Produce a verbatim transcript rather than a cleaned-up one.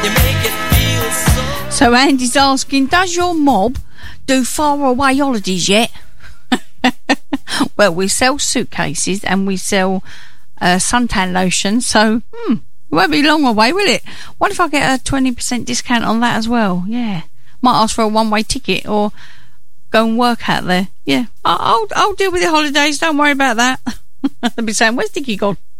So Andy's asking, does your mob do far away holidays yet? Well, we sell suitcases and we sell uh, suntan lotion, so hmm, it won't be long away, will it? What if I get a twenty percent discount on that as well? Yeah, might ask for a one-way ticket or go and work out there. Yeah, I'll I'll deal with the holidays. Don't worry about that. They'll be saying, "Where's Dickie gone?"